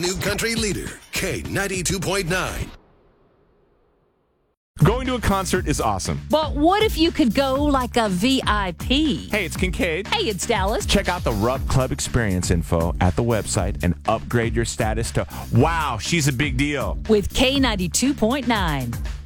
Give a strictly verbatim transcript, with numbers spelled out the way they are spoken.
New country leader, K ninety-two point nine. Going to a concert is awesome. But what if you could go like a V I P? Hey, it's Kincaid. Hey, it's Dallas. Check out the Rupp Club experience info at the website and upgrade your status to, wow, she's a big deal. With K ninety-two point nine.